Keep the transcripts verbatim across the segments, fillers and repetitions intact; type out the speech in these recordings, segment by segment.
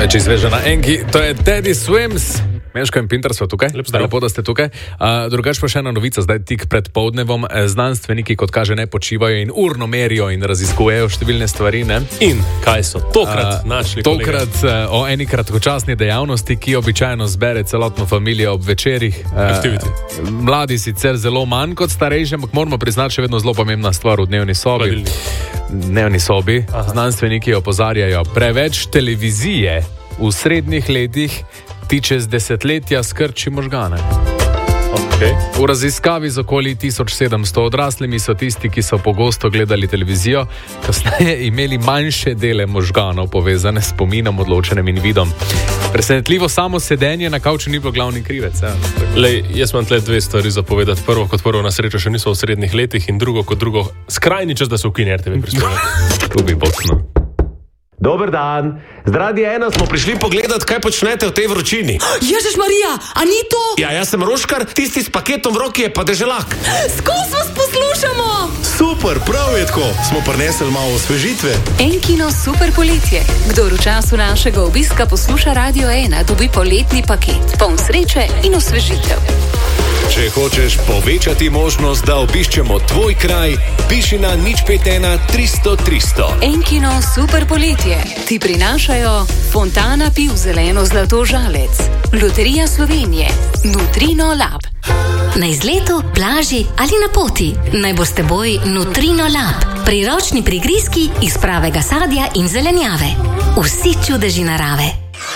Če izveže na enki, to je Teddy Swims. Meško in Pinter so tukaj, lepo, da ste tukaj. Uh, drugač pa še ena novica, zdaj tik pred poldnevom. Znanstveniki, kot kaže, ne počivajo in urno merijo in raziskujejo številne stvari. Ne? In kaj so tokrat uh, našli? Tokrat uh, o eni kratkočasni dejavnosti, ki običajno zbere celotno familijo ob večerih. Uh, mladi sicer zelo manj kot starejši, ampak moramo priznati, še vedno zelo pomembna stvar v dnevni sobi. Dnevni sobi. Aha. Znanstveniki opozarjajo, preveč televizije v srednjih letih ti čez desetletja skrči možgane. Okay. V raziskavi z okoli tisoč sedemsto odraslimi so tisti, ki so pogosto gledali televizijo, kasneje imeli manjše dele možganov povezane s spominom, odločenjem in vidom. Presenetljivo samo sedenje na kavču ni bilo glavni krivec. Ja. Lej, jaz imam tle dve stvari za povedati. Prvo kot prvo, na srečo še niso v srednjih letih, in drugo kot drugo, skrajni čas, da se ukine R T V prispevek. Tu bi boksno. Dober dan. Z Radia ena smo prišli pogledat, kaj počnete v tej vročini. Ježiš Marija, a ni to? Ja, jaz sem Roškar, tisti s paketom v roki je pa Deželak. Skos vas poslušamo! Super, prav je tako. Smo prinesli malo osvežitve. Enkino super poletje. Kdor v času našega obiska posluša Radio ena, dobi poletni paket. Poln sreče in osvežitev. Če hočeš povečati možnost, da obiščemo tvoj kraj, piši na nič pet ena tristo tristo. Enkino super poletje ti prinašajo Fontana piv zeleno zlato žalec, Loterija Slovenije, Nutrino Lab. Na izletu, plaži ali na poti, naj bo s teboj Nutrino Lab. Priročni prigrizki iz pravega sadja in zelenjave. Vsi čudeži narave.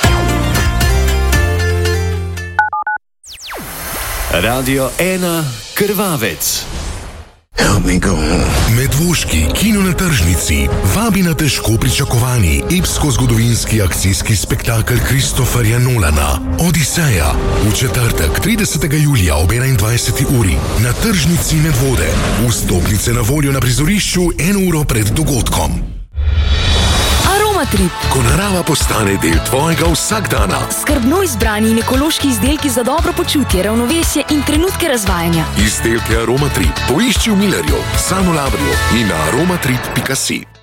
Radio ena Krvavec. Medvoški kino na tržnici vabi na težko pričakovani epsko-zgodovinski akcijski spektakel Christopherja Nolana Odiseja v četrtek tridesetega julija ob enaindvajseti uri na tržnici Medvode. Vstopnice na voljo na prizorišču eno uro pred dogodkom. Aromatrip. Ko narava postane del tvojega vsakdana. Skrbno izbrani in ekološki izdelki za dobro počutje, ravnovesje in trenutke razvajanja. Izdelke Aromatrip poišči v Millerju, Samu Labriju in na aromatrip pika si.